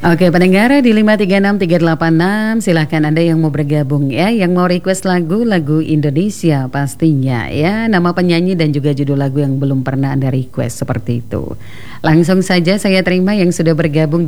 Oke, pendengar di 5363886 silahkan Anda yang mau bergabung ya, yang mau request lagu Indonesia pastinya ya, nama penyanyi dan juga judul lagu yang belum pernah Anda request seperti itu. Langsung saja saya terima yang sudah bergabung